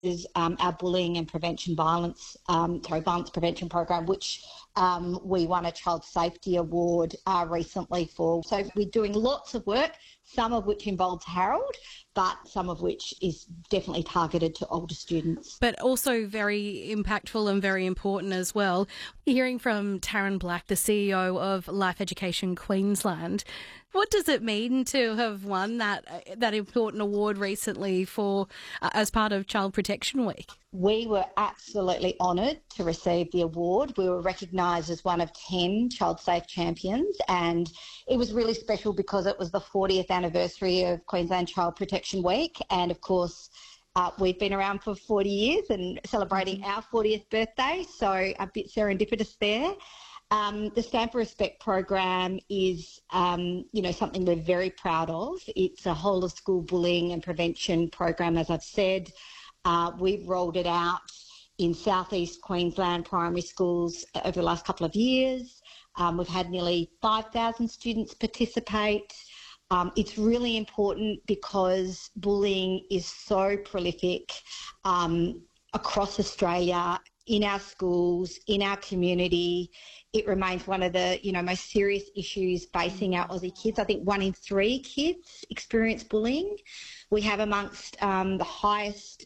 is our bullying and violence prevention program, which we won a Child Safety Award recently for. So we're doing lots of work, some of which involves Harold, but some of which is definitely targeted to older students. But also very impactful and very important as well. Hearing from Taryn Black, the CEO of Life Education Queensland, what does it mean to have won that important award recently for as part of Child Protection Week? We were absolutely honoured to receive the award. We were recognised as one of 10 Child Safe champions, and it was really special because it was the 40th anniversary of Queensland Child Protection Week, and of course we've been around for 40 years and celebrating our 40th birthday, so a bit serendipitous there. The Stand for Respect program is, something we're very proud of. It's a whole of school bullying and prevention program, as I've said. We've rolled it out in southeast Queensland primary schools over the last couple of years. We've had nearly 5,000 students participate. It's really important because bullying is so prolific across Australia, in our schools, in our community. It remains one of the, most serious issues facing our Aussie kids. I think 1 in 3 kids experience bullying. We have amongst one of the highest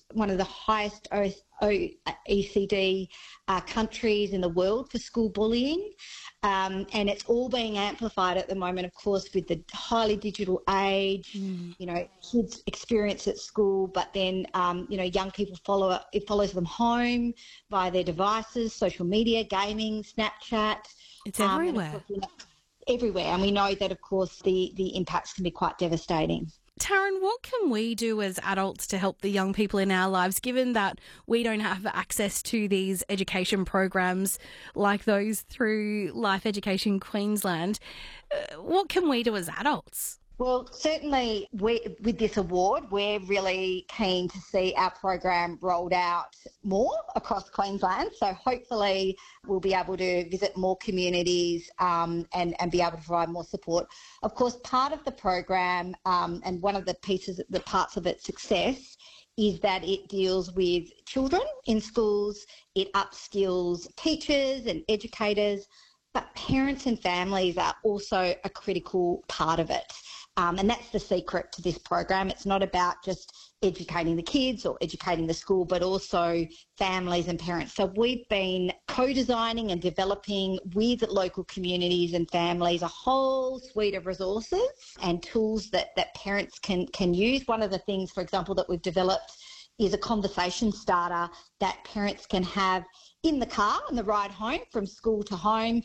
OECD countries in the world for school bullying. And it's all being amplified at the moment, of course, with the highly digital age. Kids experience at school, but then, young people follow it. It follows them home via their devices, social media, gaming, Snapchat. It's everywhere. Everywhere. And we know that, of course, the impacts can be quite devastating. Taryn, what can we do as adults to help the young people in our lives, given that we don't have access to these education programs like those through Life Education Queensland? What can we do as adults? Well, certainly with this award, we're really keen to see our program rolled out more across Queensland. So hopefully we'll be able to visit more communities and be able to provide more support. Of course, part of the program and one of the parts of its success is that it deals with children in schools. It upskills teachers and educators, but parents and families are also a critical part of it. And that's the secret to this program. It's not about just educating the kids or educating the school, but also families and parents. So we've been co-designing and developing with local communities and families a whole suite of resources and tools that parents can use. One of the things, for example, that we've developed is a conversation starter that parents can have in the car on the ride home from school to home,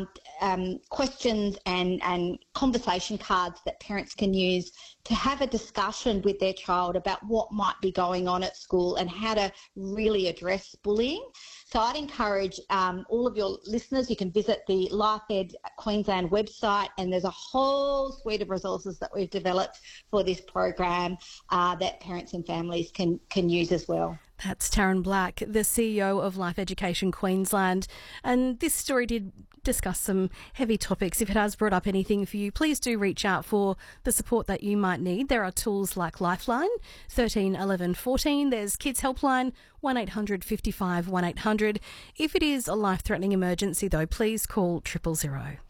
questions and conversation cards that parents can use to have a discussion with their child about what might be going on at school and how to really address bullying. So I'd encourage all of your listeners, you can visit the Life Ed Queensland website, and there's a whole suite of resources that we've developed for this program that parents and families can use as well. That's Taryn Black, the CEO of Life Education Queensland. And this story did discuss some heavy topics. If it has brought up anything for you, please do reach out for the support that you might need. There are tools like Lifeline, 13 11 14. There's Kids Helpline, 1800 55 1800. If it is a life-threatening emergency, though, please call 000.